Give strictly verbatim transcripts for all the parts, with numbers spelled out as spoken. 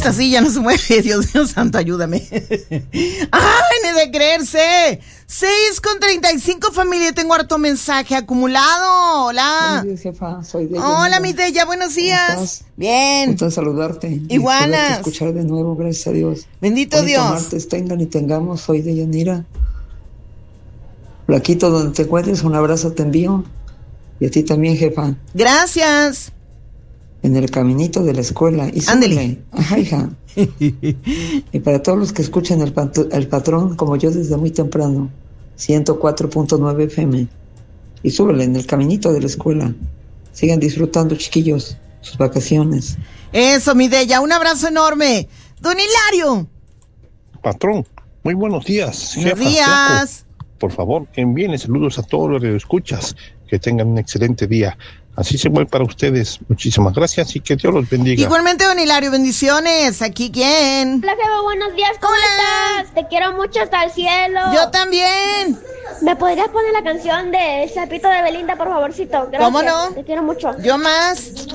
Esta silla no se mueve, Dios mío santo, ayúdame. ¡Ay, ni de creerse! seis con treinta y cinco, familia, tengo harto mensaje acumulado. Hola. Buenos días, jefa, soy Deya. Hola, mi Deya, buenos días. Bien. Gusto en saludarte. Iguanas. Y escuchar de nuevo, gracias a Dios. Bendito Bonito Dios. martes tengan y tengamos, soy Deyanira. Flaquito, donde te encuentres, un abrazo te envío. Y a ti también, jefa. Gracias. En el caminito de la escuela. Y ándele. Ajá, hija. Y para todos los que escuchan el, pat- el patrón, como yo desde muy temprano, ciento cuatro punto nueve F M. Y súbele en el caminito de la escuela. Sigan disfrutando, chiquillos, sus vacaciones. Eso, mi Deya, un abrazo enorme. Don Hilario. Patrón, muy buenos días. Buenos Jefa, días. Flaco, por favor, envíenle saludos a todos los que lo escuchas. Que tengan un excelente día. Así se mueve para ustedes. Muchísimas gracias y que Dios los bendiga. Igualmente, don Hilario, bendiciones. ¿Aquí quién? Hola, jefa, buenos días, ¿cómo Hola. estás? Te quiero mucho hasta el cielo. Yo también. ¿Me podrías poner la canción de El Sapito de Belinda, por favorcito? Gracias. ¿Cómo no? Te quiero mucho. Yo más.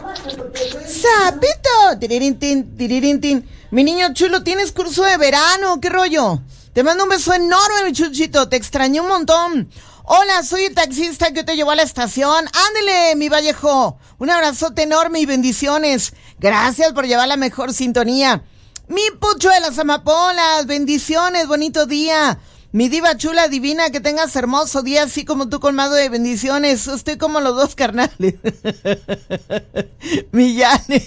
Sapito. Tiririntin, tiririntin. Mi niño chulo, ¿tienes curso de verano? ¿Qué rollo? Te mando un beso enorme, mi chuchito. Te extrañé un montón. Hola, soy el taxista que te llevó a la estación. Ándele, mi Vallejo. Un abrazote enorme y bendiciones. Gracias por llevar la mejor sintonía. Mi Pucho de las Amapolas, bendiciones, bonito día. Mi diva chula divina, que tengas hermoso día, así como tú, colmado de bendiciones. Estoy como los dos carnales. Mi Yane.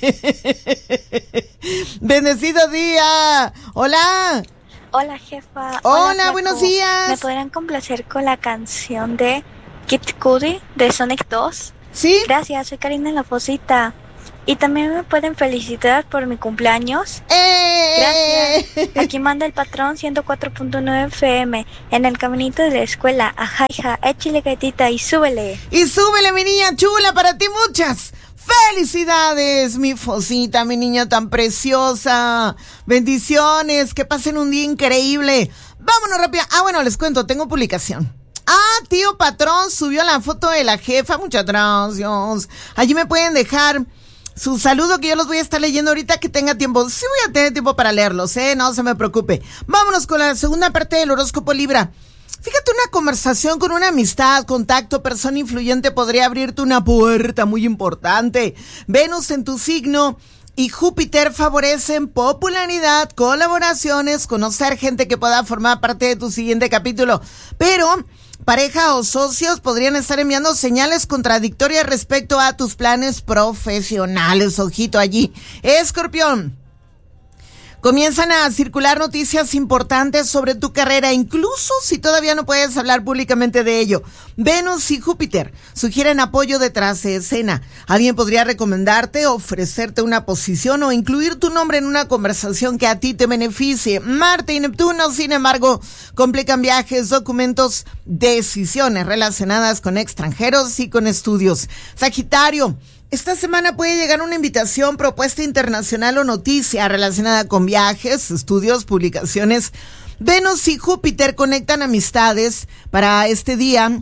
Bendecido día. Hola. Hola, jefa. Hola, Flaco. buenos días. ¿Me podrán complacer con la canción de Kid Cudi de Sonic dos? ¿Sí? Gracias, soy Karina La Fosita. Y también me pueden felicitar por mi cumpleaños. ¡Eh! Gracias. Aquí manda el patrón ciento cuatro punto nueve F M en el caminito de la escuela. Ajá, hija, échale gatita y súbele. Y súbele, mi niña chula, para ti muchas felicidades, mi Fosita, mi niña tan preciosa. Bendiciones, que pasen un día increíble. Vámonos rápido. Ah, bueno, les cuento, tengo publicación. Ah, tío patrón subió la foto de la jefa. Muchas gracias. Allí me pueden dejar su saludo, que yo los voy a estar leyendo ahorita que tenga tiempo. Sí voy a tener tiempo para leerlos, ¿eh? No se me preocupe. Vámonos con la segunda parte del horóscopo Libra. Fíjate, una conversación con una amistad, contacto, persona influyente podría abrirte una puerta muy importante. Venus en tu signo y Júpiter favorecen popularidad, colaboraciones, conocer gente que pueda formar parte de tu siguiente capítulo. Pero pareja o socios podrían estar enviando señales contradictorias respecto a tus planes profesionales. Ojito allí. Escorpión. Comienzan a circular noticias importantes sobre tu carrera, incluso si todavía no puedes hablar públicamente de ello. Venus y Júpiter sugieren apoyo detrás de escena. Alguien podría recomendarte, ofrecerte una posición o incluir tu nombre en una conversación que a ti te beneficie. Marte y Neptuno, sin embargo, complican viajes, documentos, decisiones relacionadas con extranjeros y con estudios. Sagitario. Esta semana puede llegar una invitación, propuesta internacional o noticia relacionada con viajes, estudios, publicaciones. Venus y Júpiter conectan amistades para este día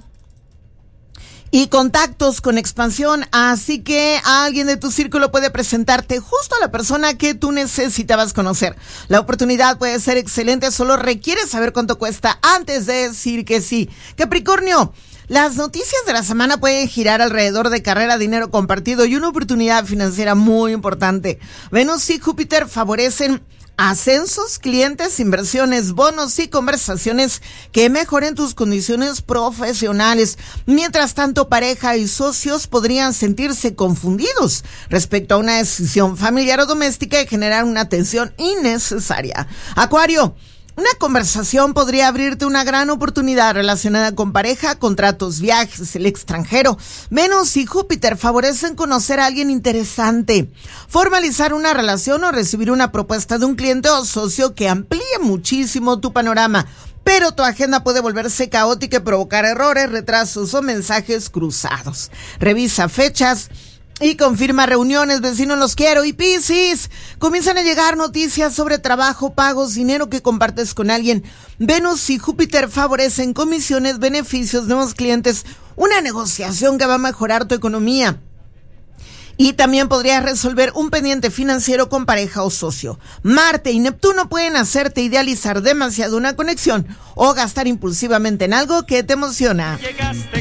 y contactos con expansión, así que alguien de tu círculo puede presentarte justo a la persona que tú necesitabas conocer. La oportunidad puede ser excelente, solo requiere saber cuánto cuesta antes de decir que sí. Capricornio. Las noticias de la semana pueden girar alrededor de carrera, dinero compartido y una oportunidad financiera muy importante. Venus y Júpiter favorecen ascensos, clientes, inversiones, bonos y conversaciones que mejoren tus condiciones profesionales. Mientras tanto, pareja y socios podrían sentirse confundidos respecto a una decisión familiar o doméstica y generar una tensión innecesaria. Acuario. Una conversación podría abrirte una gran oportunidad relacionada con pareja, contratos, viajes, el extranjero. Venus y Júpiter favorecen conocer a alguien interesante, formalizar una relación o recibir una propuesta de un cliente o socio que amplíe muchísimo tu panorama. Pero tu agenda puede volverse caótica y provocar errores, retrasos o mensajes cruzados. Revisa fechas y confirma reuniones, vecinos, los quiero. Y Piscis, comienzan a llegar noticias sobre trabajo, pagos, dinero que compartes con alguien. Venus y Júpiter favorecen comisiones, beneficios, nuevos clientes, una negociación que va a mejorar tu economía. Y también podrías resolver un pendiente financiero con pareja o socio. Marte y Neptuno pueden hacerte idealizar demasiado una conexión o gastar impulsivamente en algo que te emociona.